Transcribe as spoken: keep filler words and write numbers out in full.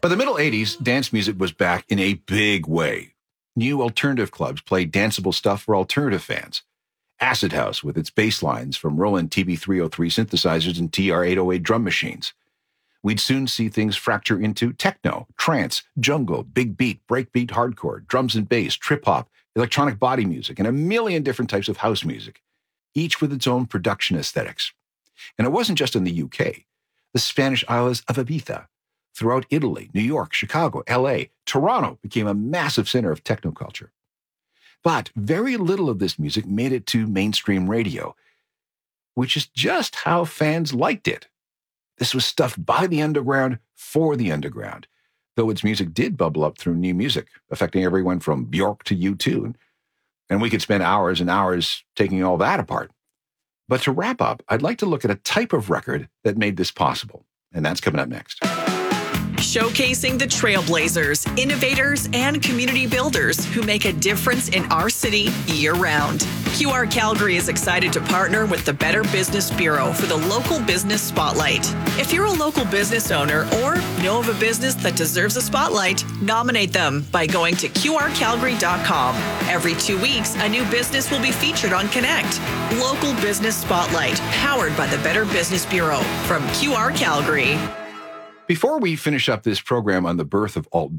By the middle eighties, dance music was back in a big way. New alternative clubs played danceable stuff for alternative fans. Acid House with its bass lines from Roland T B three oh three synthesizers and T R eight oh eight drum machines. We'd soon see things fracture into techno, trance, jungle, big beat, breakbeat, hardcore, drums and bass, trip-hop, electronic body music, and a million different types of house music, each with its own production aesthetics. And it wasn't just in the U K. The Spanish isles of Ibiza, throughout Italy, New York, Chicago, L A, Toronto became a massive center of techno culture. But very little of this music made it to mainstream radio, which is just how fans liked it. This was stuff by the underground for the underground, though its music did bubble up through new music, affecting everyone from Bjork to U two. And we could spend hours and hours taking all that apart. But to wrap up, I'd like to look at a type of record that made this possible. And that's coming up next. Showcasing the trailblazers, innovators, and community builders who make a difference in our city year-round. Q R Calgary is excited to partner with the Better Business Bureau for the Local Business Spotlight. If you're a local business owner or know of a business that deserves a spotlight, nominate them by going to Q R calgary dot com. Every two weeks, a new business will be featured on Connect. Local Business Spotlight, powered by the Better Business Bureau from Q R Calgary. Before we finish up this program on the birth of alt